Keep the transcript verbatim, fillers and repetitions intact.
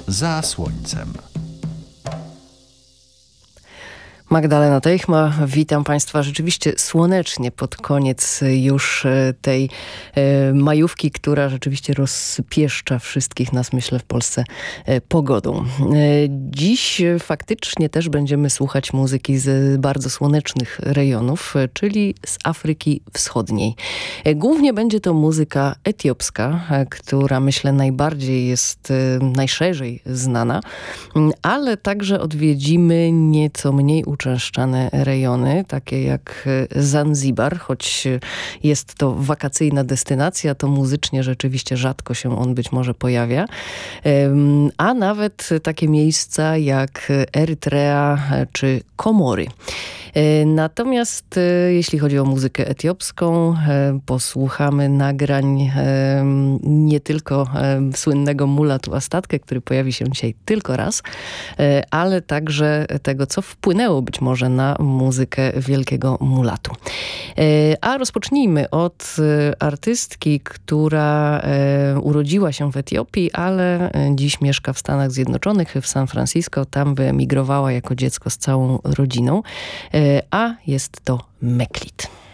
Za słońcem. Magdalena Teichma, witam Państwa rzeczywiście słonecznie pod koniec już tej e, majówki, która rzeczywiście rozpieszcza wszystkich nas, myślę, w Polsce e, pogodą. E, dziś faktycznie też będziemy słuchać muzyki z bardzo słonecznych rejonów, e, czyli z Afryki Wschodniej. E, głównie będzie to muzyka etiopska, e, która myślę najbardziej jest e, najszerzej znana, ale także odwiedzimy nieco mniej uczęszczane rejony, takie jak Zanzibar, choć jest to wakacyjna destynacja, to muzycznie rzeczywiście rzadko się on być może pojawia, a nawet takie miejsca jak Erytrea czy Komory. Natomiast jeśli chodzi o muzykę etiopską, posłuchamy nagrań nie tylko słynnego mulatu Astatkę, który pojawi się dzisiaj tylko raz, ale także tego, co wpłynęło być może na muzykę wielkiego mulatu. A rozpocznijmy od artystki, która urodziła się w Etiopii, ale dziś mieszka w Stanach Zjednoczonych, w San Francisco. Tam wyemigrowała jako dziecko z całą rodziną, a jest to Meklit.